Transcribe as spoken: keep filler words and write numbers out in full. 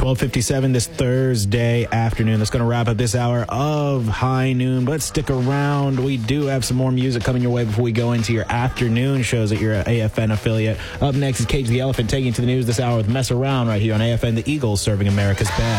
twelve fifty-seven this Thursday afternoon. That's going to wrap up this hour of High Noon. But stick around. We do have some more music coming your way before we go into your afternoon shows at your A F N affiliate. Up next is Cage the Elephant taking you to the news this hour with Mess Around right here on A F N, the Eagles serving America's best.